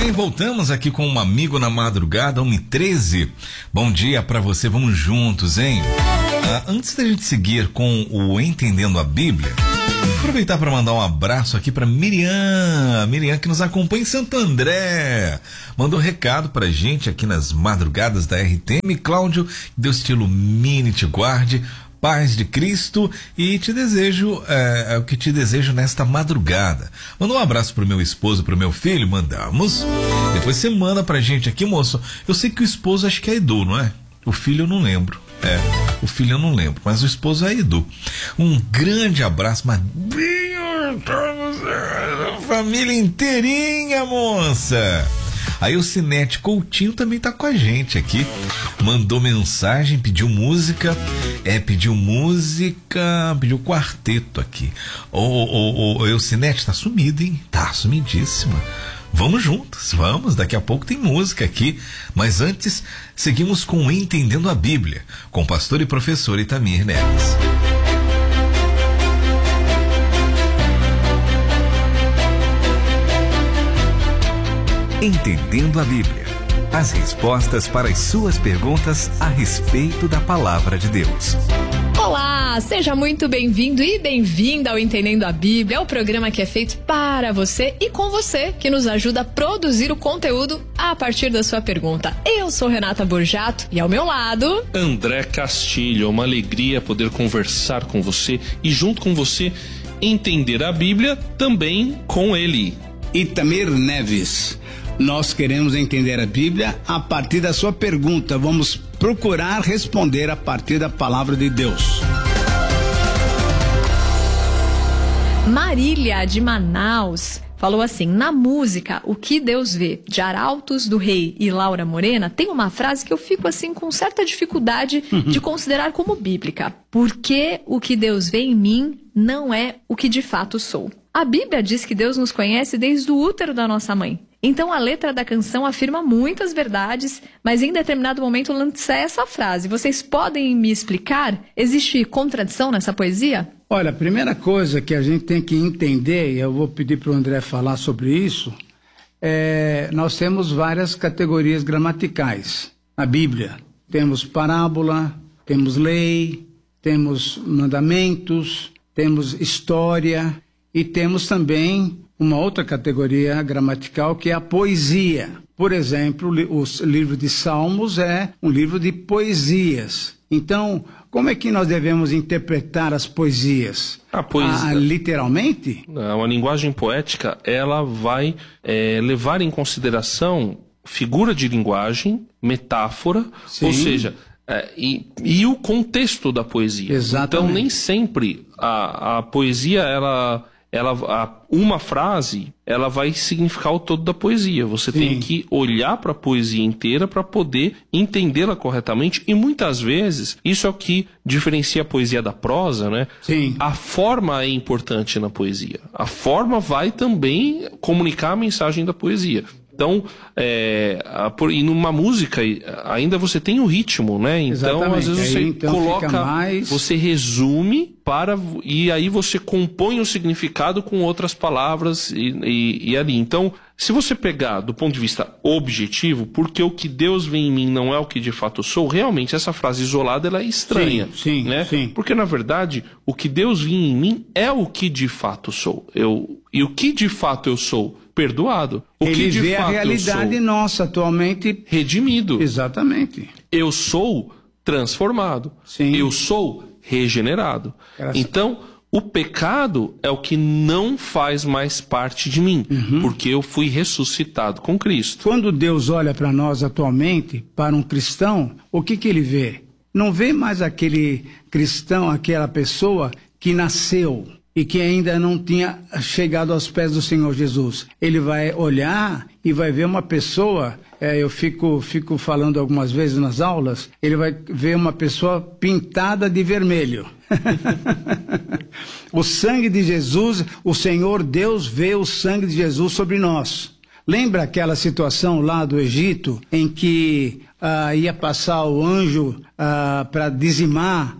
bem, voltamos aqui com um amigo na madrugada, 1h13. Bom dia pra você, vamos juntos, hein? Antes da gente seguir com o Entendendo a Bíblia, aproveitar para mandar um abraço aqui para Miriam que nos acompanha em Santo André. Mandou um recado pra gente aqui nas madrugadas da RTM. Cláudio, Deus te ilumine, te guarde, paz de Cristo, e te desejo o que te desejo nesta madrugada. Manda um abraço pro meu esposo, pro meu filho, mandamos. Depois você manda pra gente aqui, moço. Eu sei que o esposo acho que é Edu, não é? O filho eu não lembro. O filho eu não lembro, mas o esposo é Edu. Um grande abraço, família inteirinha, moça. Aí o Cinete Coutinho também tá com a gente aqui. Mandou mensagem, pediu música. Pediu quarteto aqui. O Cinete tá sumido, hein? Tá sumidíssima. Vamos juntos, vamos, daqui a pouco tem música aqui, mas antes seguimos com Entendendo a Bíblia, com o pastor e professor Itamir Neves. Entendendo a Bíblia, as respostas para as suas perguntas a respeito da Palavra de Deus. Olá, seja muito bem-vindo e bem-vinda ao Entendendo a Bíblia, o programa que é feito para você e com você, que nos ajuda a produzir o conteúdo a partir da sua pergunta. Eu sou Renata Borjato e ao meu lado... André Castilho. É uma alegria poder conversar com você e junto com você entender a Bíblia também com ele. Itamir Neves. Nós queremos entender a Bíblia a partir da sua pergunta. Vamos procurar responder a partir da palavra de Deus. Marília, de Manaus, falou assim: na música O Que Deus Vê, de Arautos do Rei e Laura Morena, tem uma frase que eu fico assim com certa dificuldade de considerar como bíblica. Porque o que Deus vê em mim não é o que de fato sou. A Bíblia diz que Deus nos conhece desde o útero da nossa mãe. Então a letra da canção afirma muitas verdades, mas em determinado momento lança essa frase. Vocês podem me explicar? Existe contradição nessa poesia? Olha, a primeira coisa que a gente tem que entender, e eu vou pedir para o André falar sobre isso, nós temos várias categorias gramaticais na Bíblia. Temos parábola, temos lei, temos mandamentos, temos história e temos também uma outra categoria gramatical que é a poesia. Por exemplo, o livro de Salmos é um livro de poesias. Então, como é que nós devemos interpretar as poesias? A poesia, literalmente? Uma linguagem poética, ela vai levar em consideração figura de linguagem, metáfora, sim, ou seja, e o contexto da poesia. Exatamente. Então, nem sempre a poesia, uma frase, ela vai significar o todo da poesia. Você sim, tem que olhar para a poesia inteira para poder entendê-la corretamente, e muitas vezes isso é o que diferencia a poesia da prosa, né? Sim. A forma é importante na poesia. A forma vai também comunicar a mensagem da poesia. Então, e numa música ainda você tem o ritmo, né? Então, exatamente, às vezes você coloca, mais... você resume e aí você compõe o significado com outras palavras e ali. Então, se você pegar do ponto de vista objetivo, porque o que Deus vê em mim não é o que de fato sou, realmente essa frase isolada ela é estranha, sim, né? Sim. Porque na verdade o que Deus vê em mim é o que de fato sou. E o que de fato eu sou? Perdoado. Ele vê a realidade nossa atualmente. Redimido. Exatamente. Eu sou transformado. Sim. Eu sou regenerado. Então, o pecado é o que não faz mais parte de mim, porque eu fui ressuscitado com Cristo. Quando Deus olha para nós atualmente, para um cristão, o que ele vê? Não vê mais aquele cristão, aquela pessoa que nasceu e que ainda não tinha chegado aos pés do Senhor Jesus. Ele vai olhar e vai ver uma pessoa, eu fico falando algumas vezes nas aulas, ele vai ver uma pessoa pintada de vermelho. O sangue de Jesus, o Senhor Deus vê o sangue de Jesus sobre nós. Lembra aquela situação lá do Egito, em que ia passar o anjo para dizimar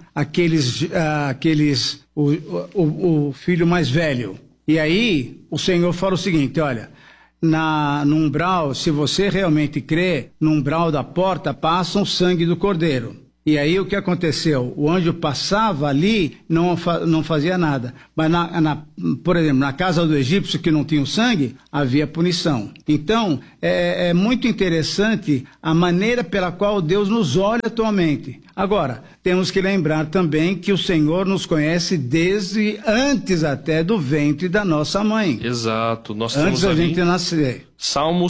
o filho mais velho? E aí o Senhor fala o seguinte: olha, no umbral, se você realmente crê, no umbral da porta passa o sangue do cordeiro. E aí o que aconteceu? O anjo passava ali, não fazia nada. Mas, por exemplo, na casa do egípcio que não tinha o sangue, havia punição. Então, é muito interessante a maneira pela qual Deus nos olha atualmente. Agora, temos que lembrar também que o Senhor nos conhece desde antes até do ventre da nossa mãe. Exato. Nós antes da gente nascer. Salmos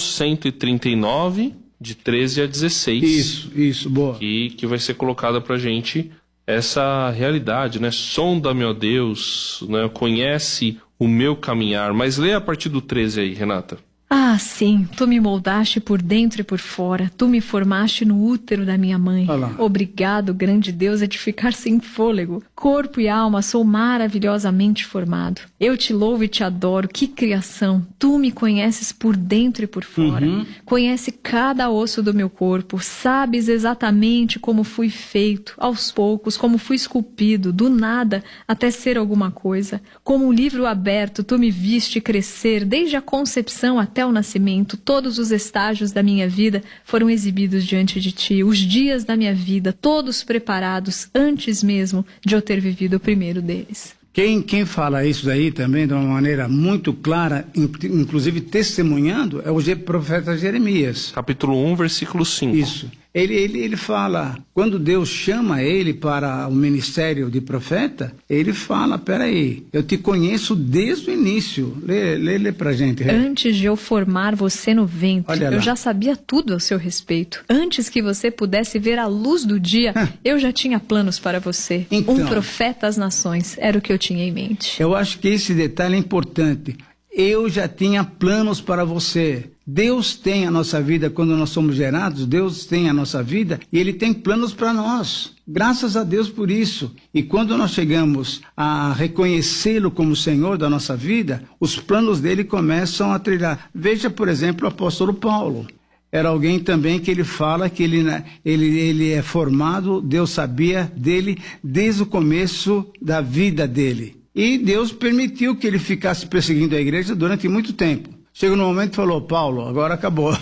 139... de 13 a 16. Isso, boa. Que vai ser colocada pra gente essa realidade, né? Sonda-me, ó Deus, né? Conhece o meu caminhar. Mas lê a partir do 13 aí, Renata. Ah, sim, tu me moldaste por dentro e por fora, tu me formaste no útero da minha mãe. Olá. Obrigado, grande Deus, a te ficar sem fôlego. Corpo e alma sou maravilhosamente formado. Eu te louvo e te adoro, que criação. Tu me conheces por dentro e por fora. Conhece cada osso do meu corpo, sabes exatamente como fui feito, aos poucos, como fui esculpido, do nada até ser alguma coisa. Como um livro aberto, tu me viste crescer desde a concepção até o nascimento. Todos os estágios da minha vida foram exibidos diante de ti, os dias da minha vida, todos preparados antes mesmo de eu ter vivido o primeiro deles. Quem fala isso daí também de uma maneira muito clara, inclusive testemunhando, é o profeta Jeremias. Capítulo 1, versículo 5. Isso. Ele fala, quando Deus chama ele para o ministério de profeta, ele fala, peraí, eu te conheço desde o início. Lê pra gente. Antes de eu formar você no ventre, eu já sabia tudo ao seu respeito. Antes que você pudesse ver a luz do dia, eu já tinha planos para você. Então, um profeta às nações, era o que eu tinha em mente. Eu acho que esse detalhe é importante. Eu já tinha planos para você. Deus tem a nossa vida quando nós somos gerados, Deus tem a nossa vida e Ele tem planos para nós. Graças a Deus por isso. E quando nós chegamos a reconhecê-lo como Senhor da nossa vida, os planos dele começam a trilhar. Veja, por exemplo, o apóstolo Paulo. Era alguém também que ele fala que ele é formado, Deus sabia dele desde o começo da vida dele. E Deus permitiu que ele ficasse perseguindo a igreja durante muito tempo. Chegou no momento e falou, Paulo, agora acabou.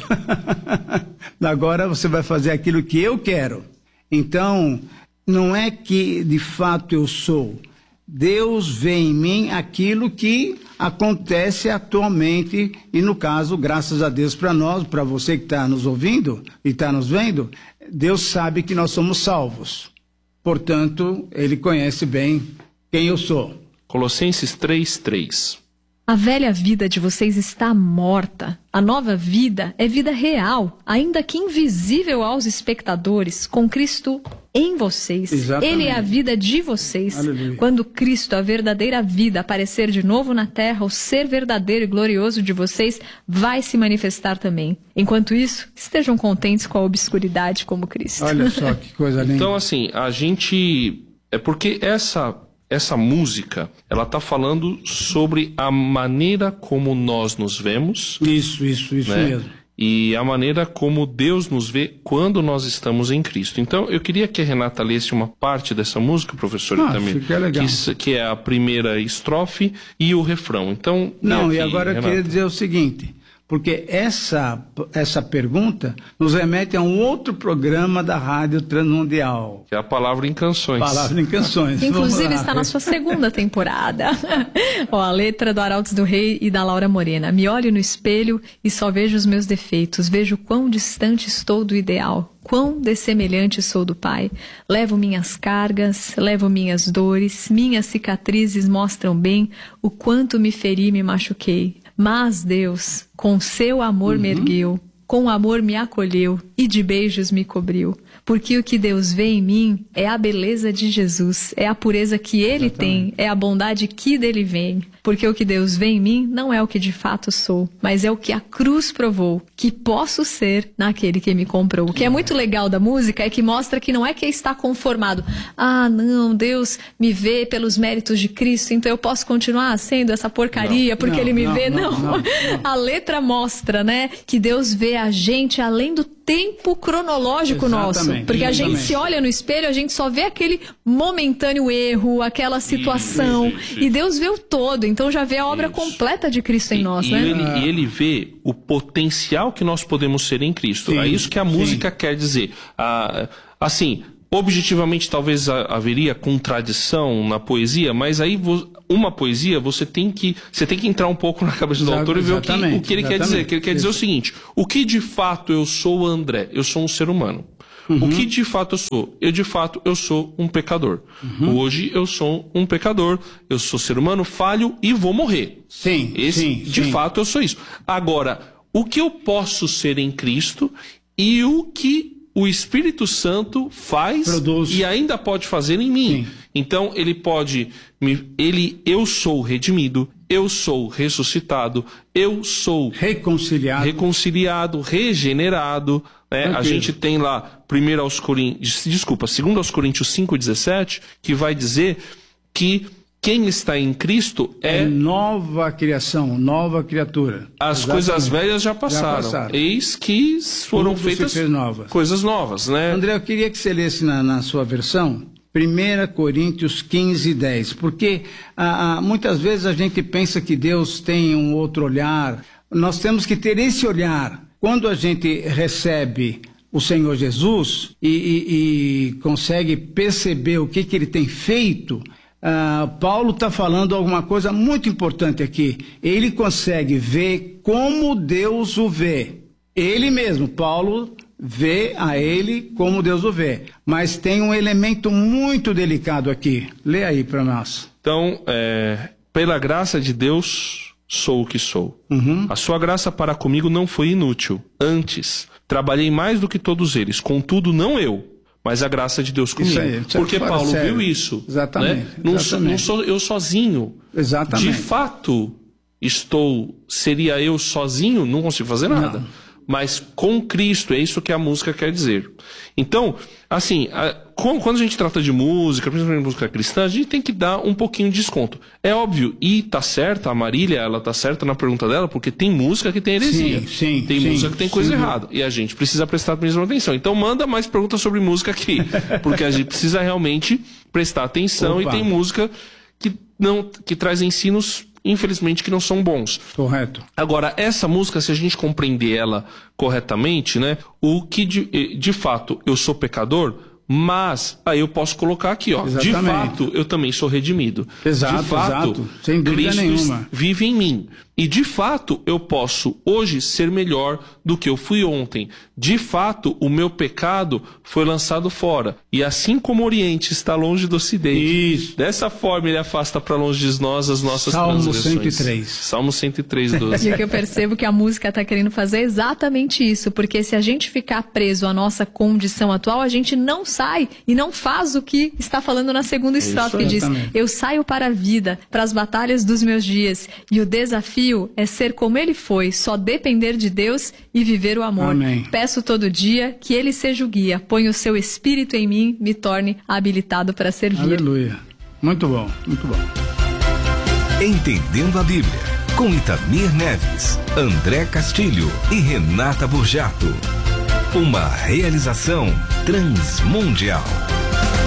Agora você vai fazer aquilo que eu quero. Então, não é que de fato eu sou. Deus vê em mim aquilo que acontece atualmente. E no caso, graças a Deus para nós, para você que está nos ouvindo e está nos vendo, Deus sabe que nós somos salvos. Portanto, Ele conhece bem quem eu sou. Colossenses 3:3. A velha vida de vocês está morta. A nova vida é vida real, ainda que invisível aos espectadores, com Cristo em vocês. Exatamente. Ele é a vida de vocês. Aleluia. Quando Cristo, a verdadeira vida, aparecer de novo na terra, o ser verdadeiro e glorioso de vocês vai se manifestar também. Enquanto isso, estejam contentes com a obscuridade como Cristo. Olha só que coisa linda. Então, assim, a gente... É porque essa música, ela tá falando sobre a maneira como nós nos vemos. Isso né? mesmo. E a maneira como Deus nos vê quando nós estamos em Cristo. Então, eu queria que a Renata lesse uma parte dessa música, professor Itamir, que é legal. Que é a primeira estrofe e o refrão. Então, não, aqui, e agora Renata. eu queria dizer o seguinte... Porque essa pergunta nos remete a um outro programa da Rádio Transmundial. Que é a Palavra em Canções. Palavra em Canções. Que inclusive está na sua segunda temporada. A letra do Arautos do Rei e da Laura Morena. Me olho no espelho e só vejo os meus defeitos. Vejo quão distante estou do ideal. Quão dessemelhante sou do Pai. Levo minhas cargas, levo minhas dores. Minhas cicatrizes mostram bem o quanto me feri e me machuquei. Mas Deus, com seu amor me ergueu, com amor me acolheu e de beijos me cobriu. Porque o que Deus vê em mim é a beleza de Jesus, é a pureza que Ele tem, é a bondade que dele vem. Porque o que Deus vê em mim não é o que de fato sou, mas é o que a cruz provou, que posso ser naquele que me comprou. O que é muito legal da música é que mostra que não é que está conformado. Ah, não, Deus me vê pelos méritos de Cristo, então eu posso continuar sendo essa porcaria porque Ele me vê. Não. A letra mostra, né, que Deus vê a gente além do tempo cronológico nosso. Porque a gente se olha no espelho, a gente só vê aquele momentâneo erro, aquela situação. Isso. E Deus vê o todo, então já vê a obra completa de Cristo em nós, né? E ele vê o potencial que nós podemos ser em Cristo. É isso que a música quer dizer. Assim, objetivamente talvez haveria contradição na poesia, mas aí uma poesia você tem que entrar um pouco na cabeça do autor e ver o que ele quer dizer. Que ele quer dizer o seguinte: o que de fato eu sou, André? Eu sou um ser humano. O que de fato eu sou? Eu sou um pecador. Hoje eu sou um pecador, eu sou ser humano, falho e vou morrer. De fato eu sou isso. Agora, o que eu posso ser em Cristo e o que o Espírito Santo produz e ainda pode fazer em mim. Então eu sou redimido, eu sou ressuscitado, eu sou reconciliado, regenerado. A gente tem lá 2 aos Coríntios 5,17, que vai dizer que quem está em Cristo é nova criação, nova criatura. As coisas velhas já passaram. Eis que foram feitas coisas novas, né? André, eu queria que você lesse na sua versão 1 Coríntios 15:10, porque muitas vezes a gente pensa que Deus tem um outro olhar. Nós temos que ter esse olhar. Quando a gente recebe o Senhor Jesus e consegue perceber o que ele tem feito, Paulo está falando alguma coisa muito importante aqui. Ele consegue ver como Deus o vê. Ele mesmo, Paulo, vê a ele como Deus o vê. Mas tem um elemento muito delicado aqui. Lê aí para nós. Então, pela graça de Deus, sou o que sou. A sua graça para comigo não foi inútil. Antes, trabalhei mais do que todos eles. Contudo, não eu, mas a graça de Deus comigo. Porque Paulo viu isso. Exatamente. Né? Não sou eu sozinho. Exatamente. De fato, seria eu sozinho, não consigo fazer nada. Não. Mas com Cristo, é isso que a música quer dizer. Então, assim, quando a gente trata de música, principalmente música cristã, a gente tem que dar um pouquinho de desconto. É óbvio, e tá certa, a Marília, ela tá certa na pergunta dela, porque tem música que tem heresia. Tem música que tem coisa errada. E a gente precisa prestar mesma atenção. Então manda mais perguntas sobre música aqui. Porque a gente precisa realmente prestar atenção. E tem música que traz ensinos, infelizmente, que não são bons. Correto. Agora, essa música, se a gente compreender ela corretamente, né? O que de fato eu sou pecador, mas aí eu posso colocar aqui, ó. Exatamente. De fato, eu também sou redimido. Exato, de fato, exato. Sem dúvida Cristo nenhuma. vive em mim. E de fato, eu posso hoje ser melhor do que eu fui ontem. De fato, o meu pecado foi lançado fora. E assim como o Oriente está longe do Ocidente, dessa forma ele afasta para longe de nós as nossas transgressões. 103. Salmo 103:12. E o que eu percebo que a música está querendo fazer é exatamente isso. Porque se a gente ficar preso à nossa condição atual, a gente não sai e não faz o que está falando na segunda estrofe, que diz: eu saio para a vida, para as batalhas dos meus dias, e o desafio é ser como ele foi, só depender de Deus e viver o amor. Amém. Peço todo dia que ele seja o guia, põe o seu espírito em mim, me torne habilitado para servir. Aleluia. Muito bom, muito bom. Entendendo a Bíblia, com Itamir Neves, André Castilho e Renata Burjato. Uma realização Transmundial.